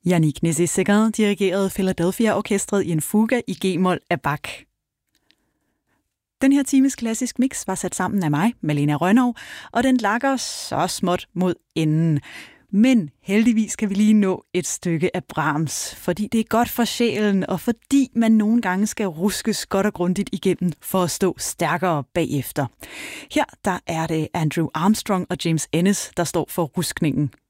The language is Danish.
Yannick Nézet-Séguin dirigerede Philadelphia-orkestret i en fuga i G-mol af Bach. Den her times klassisk mix var sat sammen af mig, Malene Rønnow, og den lakker så småt mod enden. Men heldigvis kan vi lige nå et stykke af Brahms, fordi det er godt for sjælen, og fordi man nogle gange skal ruskes godt og grundigt igennem for at stå stærkere bagefter. Her der er det Andrew Armstrong og James Ennis, der står for ruskningen.